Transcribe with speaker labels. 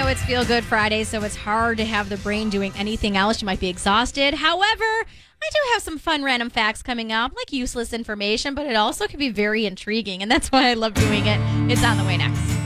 Speaker 1: it's Feel Good Friday, so it's hard to have the brain doing anything else. You might be exhausted. However, I do have some fun random facts coming up, like useless information, but it also can be very intriguing, and that's why I love doing it. It's on the way next.